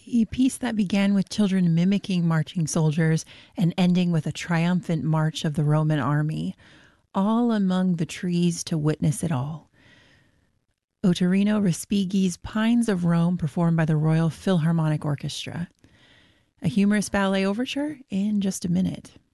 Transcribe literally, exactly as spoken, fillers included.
A piece that began with children mimicking marching soldiers and ending with a triumphant march of the Roman army, all among the trees to witness it all. Ottorino Respighi's Pines of Rome, performed by the Royal Philharmonic Orchestra. A humorous ballet overture in just a minute.